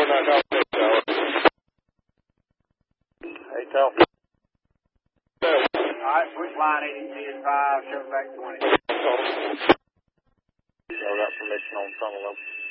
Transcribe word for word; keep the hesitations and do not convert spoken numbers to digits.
nine Alpha Tower. Hey, Tower. Alright, push line eighty-two and five, show back twenty. I got permission on tunnel.